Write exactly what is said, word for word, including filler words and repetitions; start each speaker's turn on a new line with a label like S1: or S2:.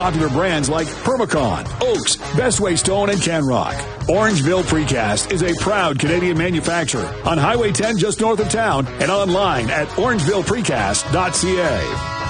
S1: Popular brands like Permacon, Oaks, Bestway Stone, and Canrock. Orangeville Precast is a proud Canadian manufacturer on Highway ten just north of town and online at orangeville precast dot c a.